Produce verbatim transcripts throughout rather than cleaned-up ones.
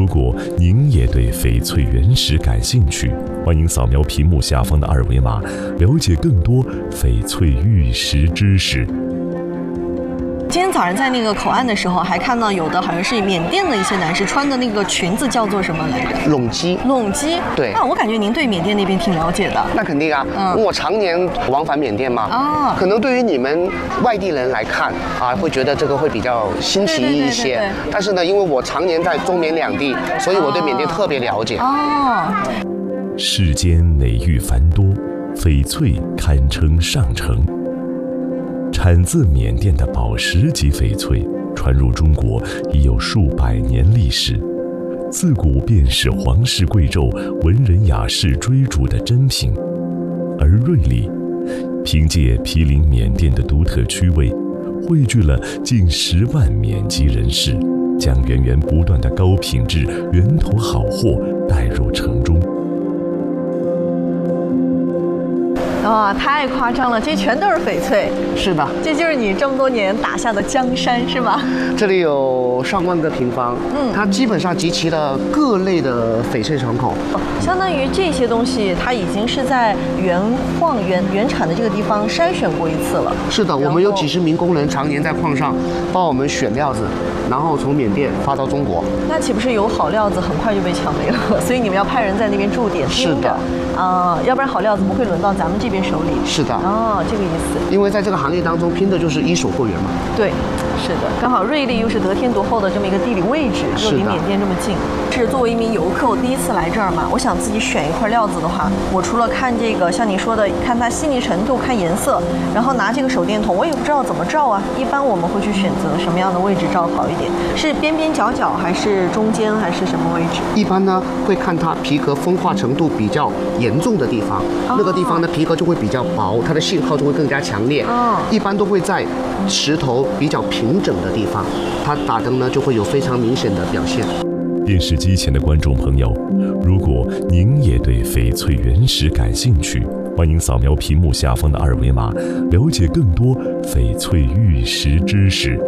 果您也对翡翠原石感兴趣，欢迎扫描屏幕下方的二维码，了解更多翡翠玉石知识。 今天早上在那个口岸的时候，还看到有的好像是缅甸的一些男士穿的那个裙子叫做什么来着？ 拢基。 拢基。 对。 啊，我感觉您对缅甸那边挺了解的。 那肯定啊，嗯，我常年往返缅甸嘛。啊。可能对于你们外地人来看啊，会觉得这个会比较新奇一些。对对对对对。但是呢，因为我常年在中缅两地，所以我对缅甸特别了解。哦。 世间美玉繁多，翡翠堪称上乘。产自缅甸的宝石级翡翠传入中国已有数百年历史，自古便是皇室贵胄、文人雅士追逐的珍品。而瑞丽凭借毗邻缅甸的独特区位，汇聚了近十万缅籍人士，将源源不断的高品质源头好货带入城中。 哇，太夸张了！这全都是翡翠。 是的， 这就是你这么多年打下的江山，是吧？ 这里有上万个平方，嗯，它基本上集齐了各类的翡翠窗口。 哦，相当于这些东西，它已经是在原矿原原产的这个地方筛选过一次了。 是的，我们有几十名工人常年在矿上帮我们选料子，然后从缅甸发到中国。 那岂不是有好料子很快就被抢没了？所以你们要派人在那边驻点盯着。是的。啊、呃，要不然好料子不会轮到咱们这边手里。 是的。 哦，这个意思。 因为在这个行业当中拼的就是一手货源嘛。 对，是的。刚好瑞丽又是得天独厚的这么一个地理位置，又离缅甸这么近。是作为一名游客，我第一次来这儿嘛，我想自己选一块料子的话，我除了看这个像你说的，看它细腻程度，看颜色，然后拿这个手电筒，我也不知道怎么照啊。一般我们会去选择什么样的位置照好一点？是边边角角，还是中间，还是什么位置？ 一般呢会看它皮革风化程度比较严重的地方，哦、那个地方的皮革就会比较薄，它的信号就会更加强烈。哦，一般都会在石头比较平整的地方，它打灯呢就会有非常明显的表现。 电视机前的观众朋友，如果您也对翡翠原石感兴趣，欢迎扫描屏幕下方的二维码，了解更多翡翠玉石知识。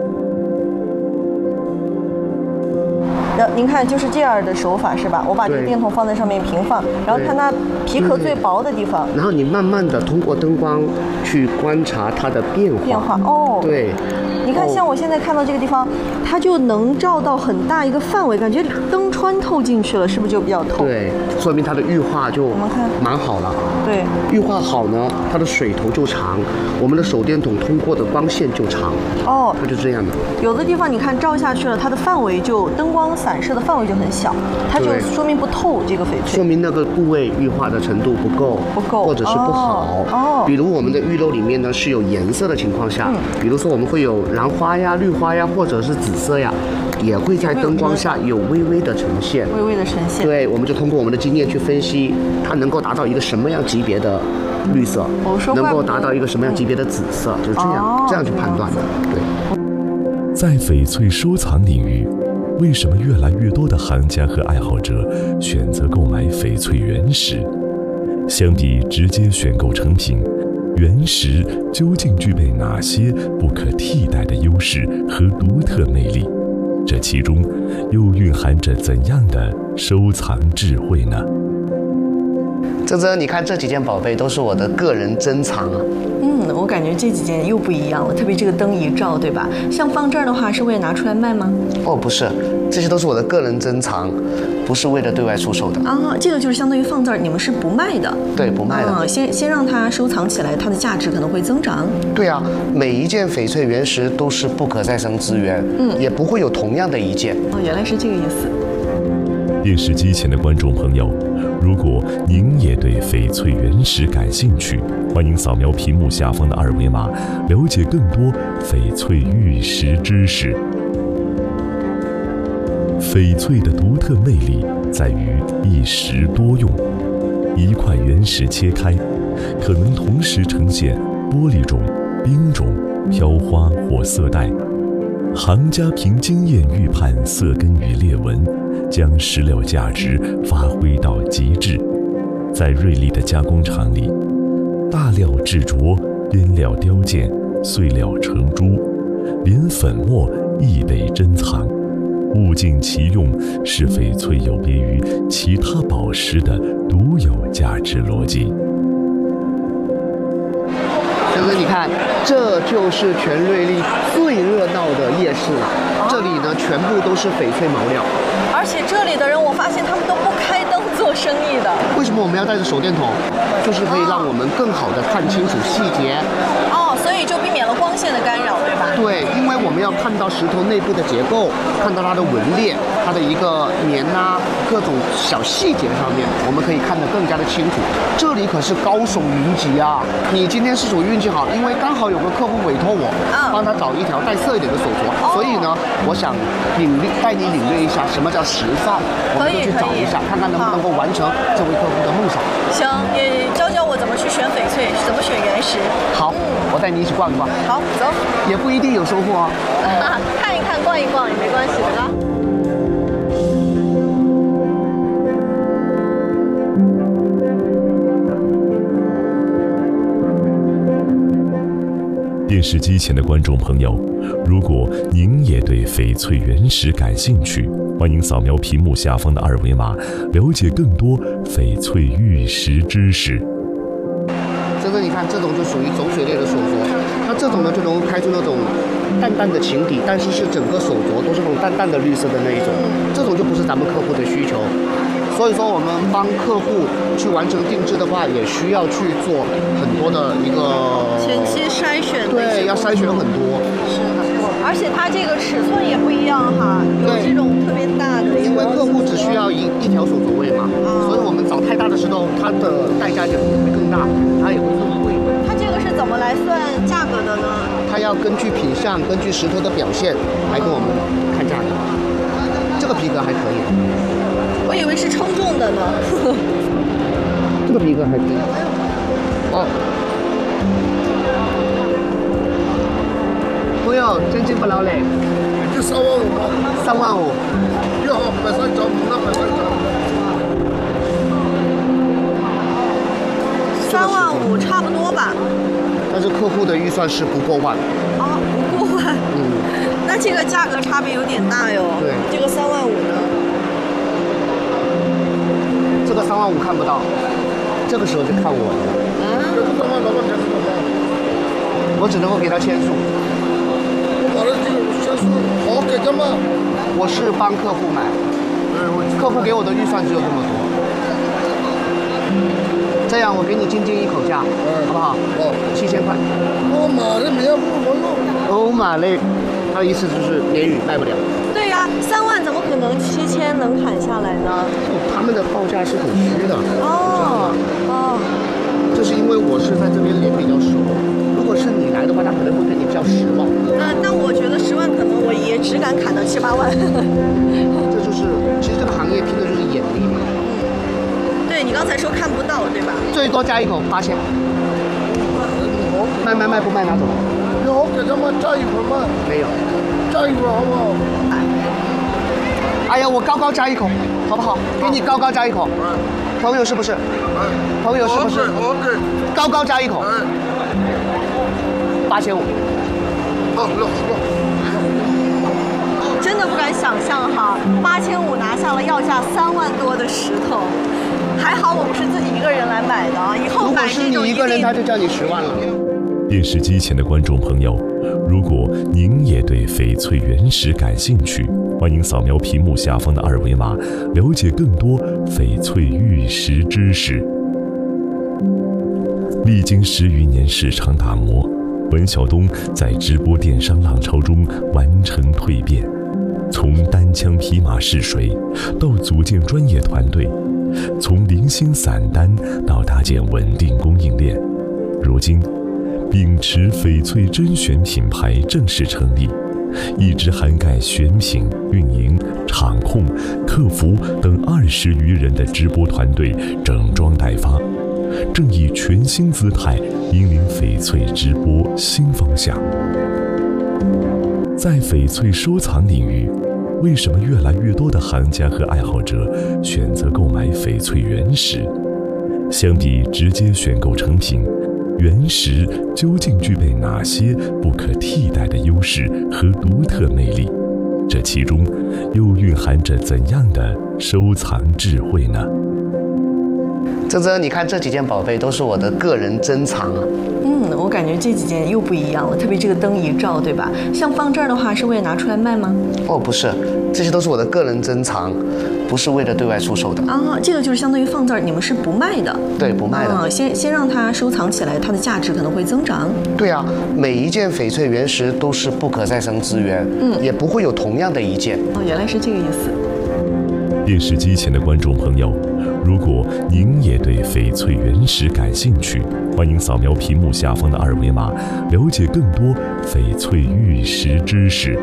您看，就是这样的手法是吧？我把这个电筒放在上面平放，然后看它皮壳最薄的地方， 然后你慢慢的通过灯光去观察它的变化。 变化哦， 对。 你看，像我现在看到这个地方，它就能照到很大一个范围，感觉灯穿透进去了，是不是就比较透？ 对，说明它的玉化就蛮好了。 对， 玉化好呢，它的水头就长，我们的手电筒通过的光线就长。哦，它就这样的。 有的地方你看照下去了，它的范围就灯光散射的范围就很小，它就说明不透这个翡翠， 说明那个部位玉化的程度不够， 不够， 或者是不好。哦，比如我们的玉镂里面呢是有颜色的情况下，嗯、比如说我们会有蓝花呀、绿花呀，或者是紫色呀，也会在灯光下有微微的呈现， 微微的呈现。 对，我们就通过我们的经验去分析，它能够达到一个什么样级别的绿色， 哦、 能够达到一个什么样级别的紫色，就是这样、哦、这样去判断的。对， 在翡翠收藏领域，为什么越来越多的行家和爱好者选择购买翡翠原石？相比直接选购成品，原石究竟具备哪些不可替代的优势和独特魅力？这其中又蕴含着怎样的收藏智慧呢？ 珍珍，你看这几件宝贝都是我的个人珍藏啊。 嗯，我感觉这几件又不一样了，特别这个灯一照，对吧？像放这儿的话，是为了拿出来卖吗？ 哦，不是，这些都是我的个人珍藏，不是为了对外出售的。啊， 这个就是相当于放这儿，你们是不卖的。 对，不卖的。 啊，先先让它收藏起来，它的价值可能会增长。 对啊，每一件翡翠原石都是不可再生资源，嗯，也不会有同样的一件。 哦，原来是这个意思。 电视机前的观众朋友，如果您也对翡翠原石感兴趣，欢迎扫描屏幕下方的二维码，了解更多翡翠玉石知识。翡翠的独特魅力在于一石多用，一块原石切开，可能同时呈现玻璃种、冰种、飘花或色带。行家凭经验预判色根与裂纹，将石料价值发挥到极致。在瑞丽的加工厂里，大料制琢，边料雕件，碎料成珠，连粉末亦被珍藏。 物尽其用是翡翠有别于其他宝石的独有价值逻辑。 哥哥，你看，这就是全瑞丽最热闹的夜市了。这里呢，全部都是翡翠毛料。 而且这里的人，我发现他们都不开灯做生意的。 为什么我们要带着手电筒？就是可以让我们更好的看清楚细节。 哦，所以就避免了光线的干扰，对吧？ 对，因为我们要看到石头内部的结构，看到它的纹裂，它的一个棉呐、啊，各种小细节上面，我们可以看得更加的清楚。这里可是高手云集啊！你今天是属于运气好，因为刚好有个客户委托我，帮他找一条带色一点的手镯，哦、所以呢，我想领略带你领略一下什么叫实范，我们就去找一下，看看能不能够完成这位客户的梦想。 行，也教教我怎么去选翡翠，怎么选原石。 好，嗯、我带你一起逛一逛。 好，走。 也不一定有收获哦。 看一看，逛一逛也没关系的啦。 电视机前的观众朋友，如果您也对翡翠原石感兴趣，欢迎扫描屏幕下方的二维码，了解更多翡翠玉石知识。 这个你看，这种就属于走水类的手镯，它这种呢就能够开出那种淡淡的琴底，但是是整个手镯都是那种淡淡的绿色的那一种，这种就不是咱们客户的需求。所以说我们帮客户去完成定制的话，也需要去做很多的一个前期筛选， 对，要筛选很多。 是的，而且它这个尺寸也不一样哈，有这种特别大的。 因为客户只需要一一条手镯位嘛，啊、所以我们找太大的石头，它的代价也会更大，它也会更贵。 它这个是怎么来算价格的呢？ 它要根据品相、根据石头的表现来跟我们看价格。这个皮革还可以。 我以为是称重的呢。 这个皮革还可以。哦，朋友，真金不老嘞。 就三万五吗？ 三万五。 要好百三角，那百三角。 三万五差不多吧。 但是客户的预算是不过万。 啊，不过万。嗯。那这个价格差别有点大哟。 对。 这个三万五呢？ 这个三万五看不到，这个时候就看我的。 啊，这个三万老板签署吗？ 我只能够给他签署。 我把它这个签署好给他们。 我是帮客户买，客户给我的预算只有这么多。这样我给你斤斤一口价，嗯、好不好？哦，七千块。 我买的没有不能用。 欧玛类，他的意思就是联宇卖不了。 对呀、啊，三万怎么可能七千能砍下来呢？ 他们的报价是很虚的。 哦哦， 这是因为我是在这边脸比较熟，如果是你来的话，他可能会跟你较实话。 啊，那我觉得十万可能我也只敢砍到七八万。 这就是，其实这个行业拼的就是眼力嘛。 嗯，对你刚才说看不到，对吧？ 最多加一口八千。卖卖卖不卖拿走。 有给他们加一口吗？ 没有。 加一口好不好？ 哎呀，我高高加一口，好不好？给你高高加一口。嗯。朋友是不是？嗯。朋友是不是？ 好的。 高高加一口。嗯。八千五。 好，六六。 真的不敢想象哈，八千五拿下了要价三万多的石头，还好我不是自己一个人来买的啊，以后买这种一定。 如果是你一个人，他就叫你十万了。 电视机前的观众朋友，如果您也对翡翠原石感兴趣，欢迎扫描屏幕下方的二维码，了解更多翡翠玉石知识。历经十余年市场打磨，文晓东在直播电商浪潮中完成蜕变，从单枪匹马试水到组建专业团队，从零星散单到搭建稳定供应链，如今秉持翡翠甄选品牌正式成立，一支涵盖选品、运营、场控、客服等二十余人的直播团队整装待发，正以全新姿态引领翡翠直播新方向。在翡翠收藏领域，为什么越来越多的行家和爱好者选择购买翡翠原石？相比直接选购成品，原石究竟具备哪些不可替代的优势和独特魅力？ 这其中又蕴含着怎样的收藏智慧呢？ 珍珍，你看这几件宝贝都是我的个人珍藏啊。 嗯，我感觉这几件又不一样了，特别这个灯一照，对吧？像放这儿的话，是为了拿出来卖吗？ 哦，不是，这些都是我的个人珍藏，不是为了对外出售的。 啊，这个就是相当于放这儿，你们是不卖的。 对，不卖的。 啊，先先让它收藏起来，它的价值可能会增长。 对啊，每一件翡翠原石都是不可再生资源，嗯，也不会有同样的一件。 哦，原来是这个意思。 电视机前的观众朋友，如果您也对翡翠原石感兴趣，欢迎扫描屏幕下方的二维码，了解更多翡翠玉石知识。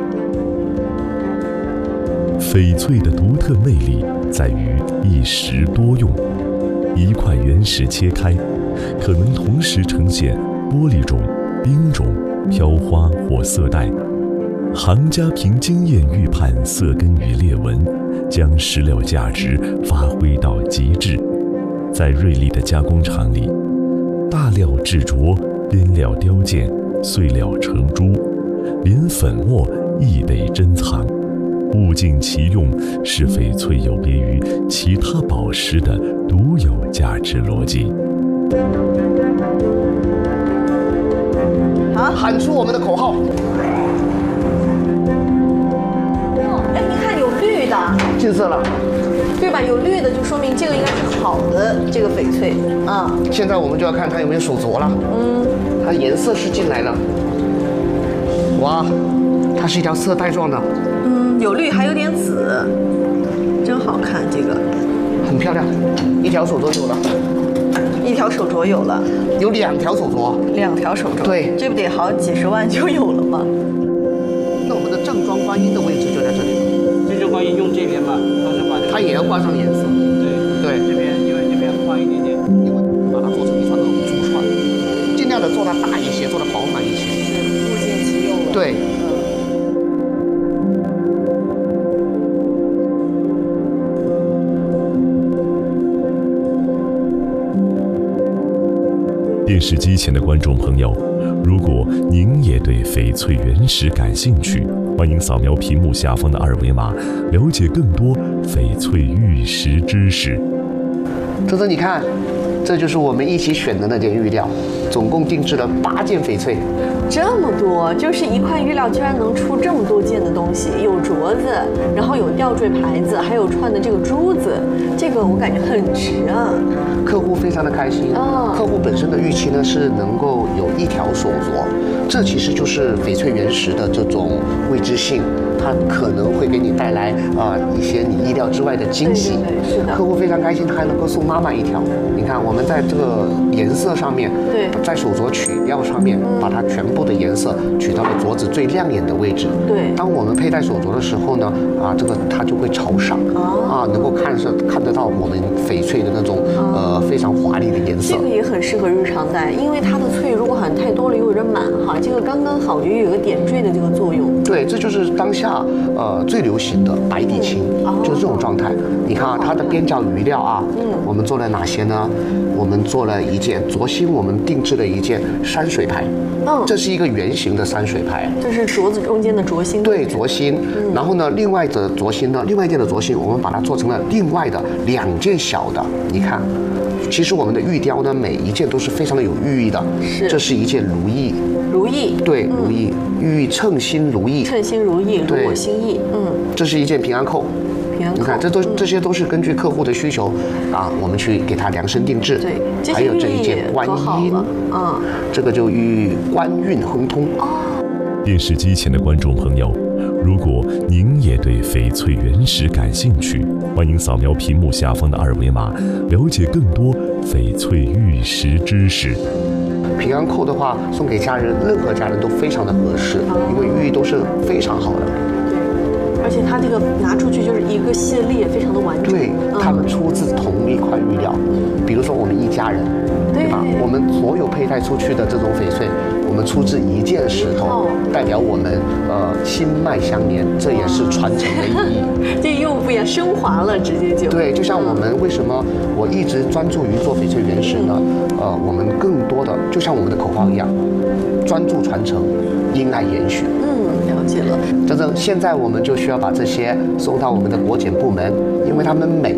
翡翠的独特魅力在于一石多用，一块原石切开，可能同时呈现玻璃种、冰种、飘花或色带。行家凭经验预判色根与裂纹，将石料价值发挥到极致。在瑞丽的加工厂里，大料制琢，边料雕件，碎料成珠，连粉末亦得珍藏。物尽其用是翡翠有别于其他宝石的独有价值逻辑。 好，喊出我们的口号。 哎，你看有绿的， 进色了， 对吧？有绿的就说明这个应该是好的这个翡翠啊。 现在我们就要看它有没有手镯了。嗯，它颜色是进来了。哇，它是一条色带状的。 嗯，有绿还有点紫，真好看，这个很漂亮。一条手镯有了， 一条手镯有了， 有两条手镯， 两条手镯， 对， 这不得好几十万就有了吗？ 那我们的正装观音的位置就在这里了。 正装观音用这边嘛，到时候把这个它也要挂上颜色。 对对， 这边因为这边宽一点点， 因为把它做成一串那种珠串，尽量的做它大一些，做的饱满一些。 是物尽其用了。 对。 电视机前的观众朋友，如果您也对翡翠原石感兴趣，欢迎扫描屏幕下方的二维码，了解更多翡翠玉石知识。 珍珍，你看，这就是我们一起选的那件玉料，总共定制了八件翡翠。 这么多，就是一块玉料居然能出这么多件的东西，有镯子，然后有吊坠牌子，还有串的这个珠子，这个我感觉很值啊。 客户非常的开心。哦，客户本身的预期呢是能够有一条手镯，这其实就是翡翠原石的这种未知性，它可能会给你带来啊、呃、一些你意料之外的惊喜。 对对对，是的。 客户非常开心，他还能够送妈妈一条。你看，我们在这个颜色上面， 对，在手镯取料上面，嗯、把它全部的颜色取到了镯子最亮眼的位置。 对， 当我们佩戴手镯的时候呢，啊，这个它就会朝上，哦、啊，能够看是看得到我们翡翠的那种、哦、呃非常华丽的颜色。 这个也很适合日常戴，因为它的翠如果好像太多了又有点满哈，这个刚刚好，就有一个点缀的这个作用。 对，这就是当下呃最流行的白底青，嗯、就是这种状态。你看啊，它的边角余料啊，嗯，我们做了哪些呢？我们做了一件镯芯，我们定制了一件山水牌。嗯，这是一个圆形的山水牌， 这是镯子中间的镯芯。 对，镯芯。嗯、然后呢，另外的镯芯呢，另外一件的镯芯，我们把它做成了另外的两件小的。你看，其实我们的玉雕呢，每一件都是非常的有寓意的。是，这是一件如意。 如意。对， 嗯、如意，寓意称心如意。 称心如意，如我心意。嗯。 这是一件平安扣。你看，这都这些都是根据客户的需求啊，我们去给他量身定制。 对， 还有这一件观音，嗯，这个就与官运亨通。哦。 电视机前的观众朋友，如果您也对翡翠原石感兴趣，欢迎扫描屏幕下方的二维码，了解更多翡翠玉石知识。 平安扣的话，送给家人，任何家人都非常的合适，因为寓意都是非常好的。 而且它这个拿出去就是一个系列，非常的完整。 对，他们出自同一块玉料，比如说我们一家人，对吧？我们所有佩戴出去的这种翡翠，我们出自一件石头，代表我们呃心脉相连，这也是传承的意义。 这又不一样，升华了，直接就。 对，就像我们为什么我一直专注于做翡翠原石呢？呃，我们更多的就像我们的口号一样，专注传承，因爱延续。 嗯，了解。 解了。 真正现在我们就需要把这些送到我们的国检部门，因为他们每